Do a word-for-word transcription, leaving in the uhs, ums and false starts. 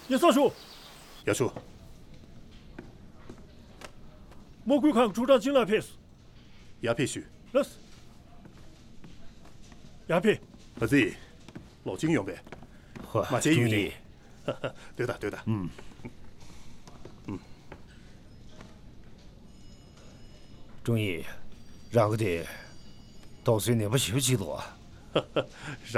叶少叔， 亚叔， 魔鬼康主张进来配死。 亚佩许， 那是。亚佩， 阿子，老金用呗，马杰语的，对的对的，嗯。 中医，让个的，到时你不休息多。